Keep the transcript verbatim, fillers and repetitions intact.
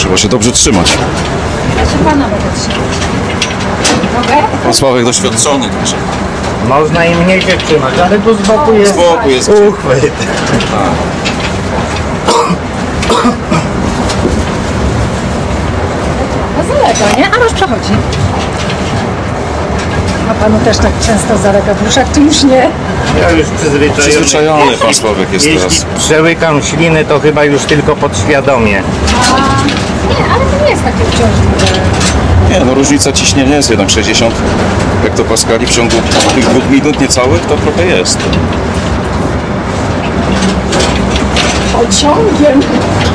Trzeba się dobrze trzymać. Ja się pana będę trzymać. Mogę? Pan Sławek doświadczony. Także. Można i mniej się trzymać, ale tu z boku jest, Z boku jest uchwyt. No zalega, nie? A już przechodzi. A panu też tak często zalega brzuszek, czy już nie? Ja już przyzwyczajony. Przyzwyczajony pan Sławek jest Jeśli teraz. przełykam śliny, to chyba już tylko podświadomie. A, nie, ale to nie jest takie uciążliwe. Nie, no różnica ciśnienia jest jednak sześćdziesiąt hektopaskali w ciągu tych dwóch minut niecałych, to trochę jest. Pociągiem.